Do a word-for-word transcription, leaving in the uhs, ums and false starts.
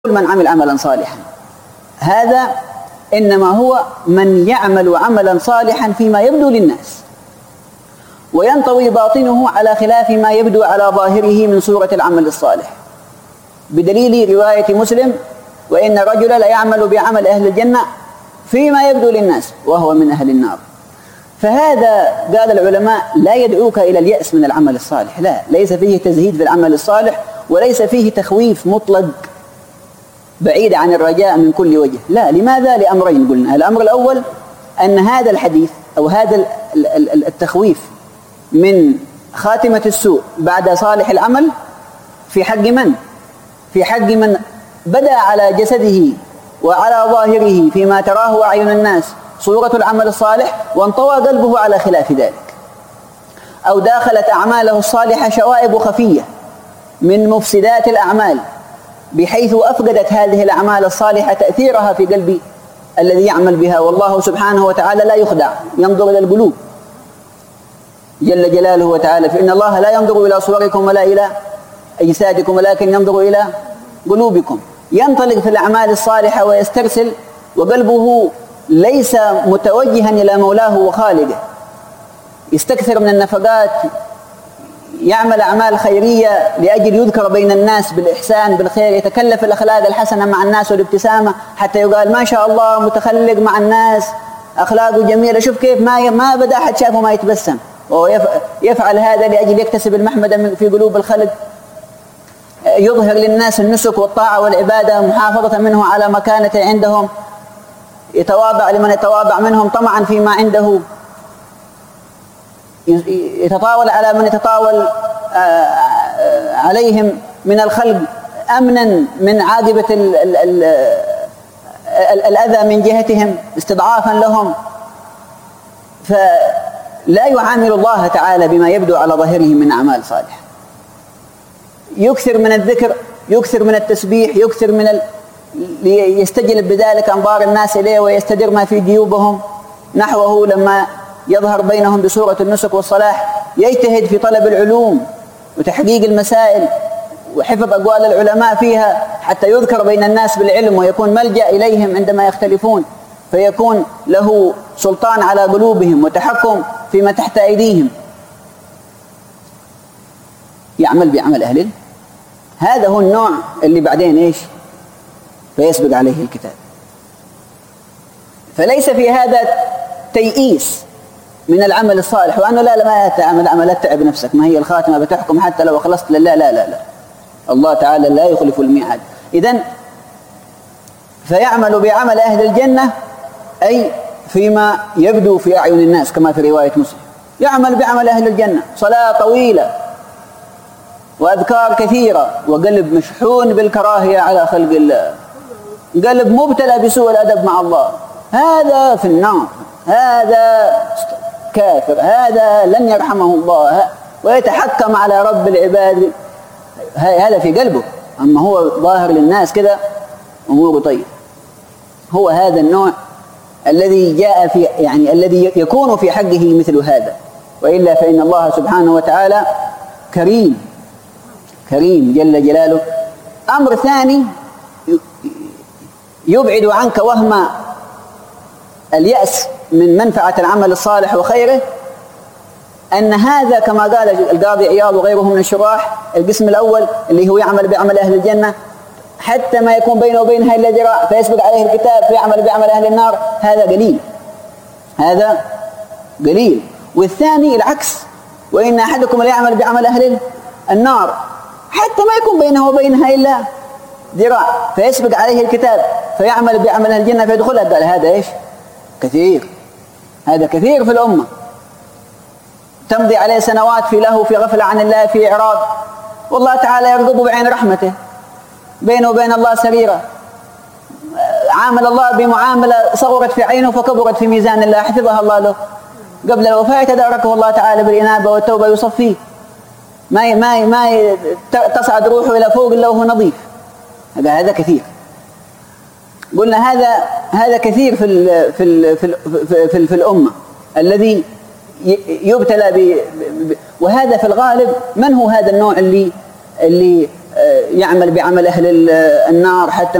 من عمل عملا صالحا، هذا إنما هو من يعمل عملا صالحا فيما يبدو للناس وينطوي باطنه على خلاف ما يبدو على ظاهره من صورة العمل الصالح، بدليل رواية مسلم: وإن الرجل لا يعمل بعمل أهل الجنة فيما يبدو للناس وهو من أهل النار. فهذا قال العلماء لا يدعوك إلى اليأس من العمل الصالح، لا، ليس فيه تزهيد في العمل الصالح وليس فيه تخويف مطلق بعيد عن الرجاء من كل وجه، لا. لماذا؟ لأمرين قلنا. الأمر الأول أن هذا الحديث أو هذا التخويف من خاتمة السوء بعد صالح العمل في حق من؟ في حق من بدأ على جسده وعلى ظاهره فيما تراه أعين الناس صورة العمل الصالح وانطوى قلبه على خلاف ذلك، أو داخلت أعماله الصالحة شوائب خفية من مفسدات الأعمال بحيث أفقدت هذه الأعمال الصالحة تأثيرها في قلب الذي يعمل بها. والله سبحانه وتعالى لا يخدع، ينظر إلى القلوب جل جلاله وتعالى، فإن الله لا ينظر إلى صوركم ولا إلى أجسادكم ولكن ينظر إلى قلوبكم. ينطلق في الأعمال الصالحة ويسترسل وقلبه ليس متوجها إلى مولاه وخالقه، يستكثر من النفقات، يعمل أعمال خيرية لأجل يذكر بين الناس بالإحسان بالخير، يتكلف الأخلاق الحسنة مع الناس والابتسامة حتى يقال ما شاء الله متخلق مع الناس، أخلاقه جميلة، شوف كيف ما ما بدأ أحد شافه ما يتبسم، ويفعل هذا لأجل يكتسب المحمد في قلوب الخلق. يظهر للناس النسك والطاعة والعبادة محافظة منه على مكانته عندهم، يتواضع لمن يتواضع منهم طمعا فيما عنده، يتطاول على من يتطاول عليهم من الخلق أمنا من عاقبة ال ال ال الأذى من جهتهم استضعافا لهم. فلا يعامل الله تعالى بما يبدو على ظاهره من أعمال صالحة، يكثر من الذكر، يكثر من التسبيح، يكثر من ال... ليستجلب بذلك أنظار الناس إليه ويستدر ما في جيوبهم نحوه لما يظهر بينهم بصورة النسك والصلاح. يجتهد في طلب العلوم وتحقيق المسائل وحفظ أقوال العلماء فيها حتى يذكر بين الناس بالعلم ويكون ملجأ إليهم عندما يختلفون، فيكون له سلطان على قلوبهم وتحكم فيما تحت أيديهم. يعمل بعمل أهل، هذا هو النوع اللي بعدين إيش؟ فيسبق عليه الكتاب. فليس في هذا تيئيس من العمل الصالح وأنه لا لا ما تعمل عمل لا تتعب نفسك، ما هي الخاتمة بتحكم حتى لو أخلصت، لا لا لا لا، الله تعالى لا يخلف الميعاد. إذن فيعمل بعمل أهل الجنة أي فيما يبدو في أعين الناس كما في رواية مسلم، يعمل بعمل أهل الجنة، صلاة طويلة وأذكار كثيرة وقلب مشحون بالكراهية على خلق الله، قلب مبتلى بسوء الأدب مع الله، هذا في النار، هذا كافر، هذا لن يرحمه الله، ويتحكم على رب العباد، هذا في قلبه. أما هو ظاهر للناس كذا أموره طيب. هو هذا النوع الذي جاء في يعني الذي يكون في حقه مثل هذا، وإلا فإن الله سبحانه وتعالى كريم كريم جل جلاله. أمر ثاني يبعد عنك وهم اليأس من منفعة العمل الصالح وخيره، أن هذا كما قال القاضي عياض وغيره من الشراح، القسم الأول اللي هو يعمل بعمل أهل الجنة حتى ما يكون بينه وبينها إلا ذراع فيسبق عليه الكتاب فيعمل بعمل أهل النار، هذا قليل، هذا قليل. والثاني العكس، وإن أحدكم ليعمل بعمل أهل النار حتى ما يكون بينه وبينها إلا ذراع فيسبق عليه الكتاب فيعمل بعمل أهل الجنة فيدخلها، قال هذا إيش؟ كثير، هذا كثير في الأمة، تمضي عليه سنوات في له في غفلة عن الله في إعراض، والله تعالى يرقبه بعين رحمته، بينه وبين الله سريرة، عامل الله بمعاملة صغرت في عينه فكبرت في ميزان الله، حفظها الله له، قبل الوفاة تداركه الله تعالى بالإنابة والتوبة يصفيه، ما ما ما تصعد روحه إلى فوق إلا وهو نظيف، هذا هذا كثير. قلنا هذا هذا كثير في ال في ال في ال في, ال في الأمة الذي يبتلى ب، وهذا في الغالب من هو هذا النوع اللي اللي يعمل بعمل أهل النار حتى